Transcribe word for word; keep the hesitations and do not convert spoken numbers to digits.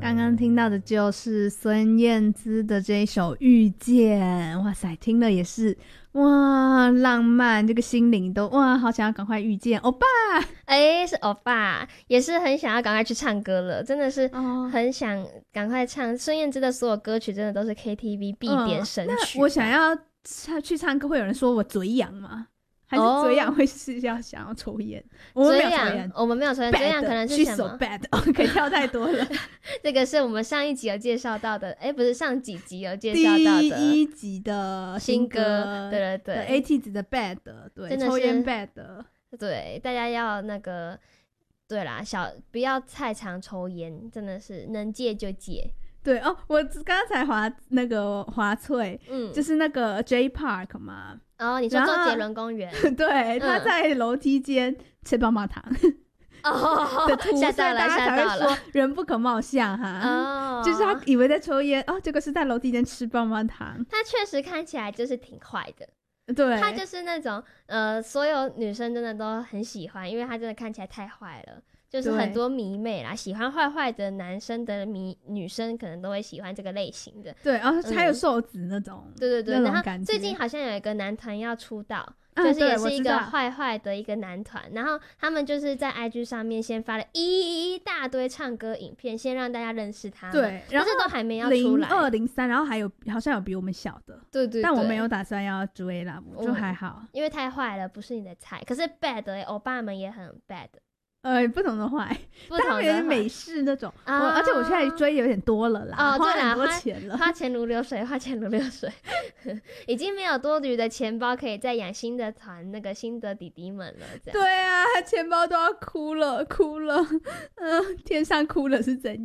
刚刚听到的就是孙燕姿的这一首《遇见》，哇塞，听了也是哇浪漫，这个心灵都哇好想要赶快遇见欧巴。 哎、欸，是欧巴，也是很想要赶快去唱歌了，真的是很想赶快唱。孙燕姿的所有歌曲真的都是 K T V 必点神曲、 嗯、我想要去唱歌，会有人说我嘴痒吗？还是嘴痒会是要想要抽烟？哦、我们没有抽烟， 我们没有抽烟。嘴痒可能是什么 ？She's so bad， 可以跳太多了。 这个是我们上一集有介绍到的，哎、欸，不是上几集有介绍到的第一集的新歌， 新歌对对对 ，A T 子的 bad， 对，真的抽烟 bad， 对，大家要那个，对啦，小不要太常抽烟，真的是能戒就戒。 对哦，我刚才滑那个华翠，嗯，就是那个 J Park 嘛。 哦，你说周杰伦公园？ 对，他在楼梯间吃棒棒糖。 哦，吓到了，吓到了， 人不可貌相哈。哦，就是他以为在抽烟，哦，结果是在楼梯间吃棒棒糖。 他确实看起来就是挺坏的。 对， 他就是那种呃，所有女生真的都很喜欢，因为他真的看起来太坏了。就是很多迷妹啦，喜欢坏坏的男生的迷女生可能都会喜欢这个类型的。 对，然后还有瘦子那种、嗯， 对对对。然后最近好像有一个男团要出道，啊、就是也是一个坏坏的一个男团。然后他们就是在 I G 上面先发了一大堆唱歌影片，先让大家认识他们。 对， 但是都还没要出来。 零二零三，然后还有好像有比我们小的。 对 对, 对。 但我没有打算要追啦，就还好、嗯， 因为太坏了，不是你的菜。可是 bad 的、欸，欧巴们也很 bad。 呃，不同的坏， 不同的坏， 他们有点美式那种、啊，而且我现在追有点多了啦， 哦， 花很多钱了， 花钱如流水，花钱如流水，已经没有多余的钱包可以再养新的团那个新的弟弟们了，这样。 对啊，钱包都要哭了，哭了，嗯、呃，天上哭了是怎